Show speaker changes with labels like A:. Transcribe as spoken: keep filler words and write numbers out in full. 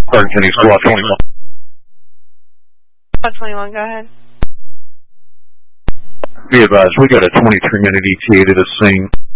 A: Clark County Squad twenty-one.
B: Squad twenty-one, go ahead.
A: Be advised, we got a twenty-three minute E T A to the scene.